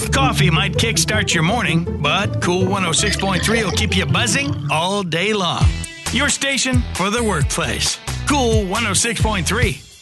Coffee might kickstart your morning, but Cool 106.3 will keep you buzzing all day long. Your station for the workplace. Cool 106.3.